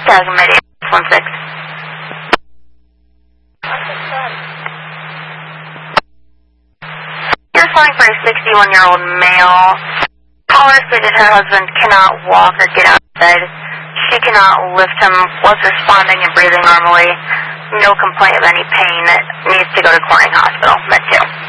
Thousand Media 16. You're calling for a 61-year-old male. Caller stated her husband cannot walk or get outside. She cannot lift him, was responding and breathing normally. No complaint of any pain. Needs to go to Corning Hospital. Med 2.